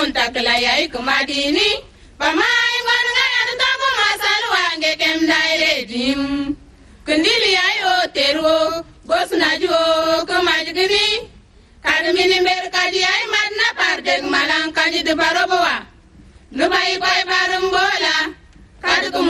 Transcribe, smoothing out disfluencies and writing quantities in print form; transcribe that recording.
ngon takla yai kumadini pamai ngon ngaya tabu masalwa ngekem daire dim kundili ayo terwo gosna jo kumajgini kadmini ber kadi ay madna pardeg malan kadi de barobowa nubai koy barum bola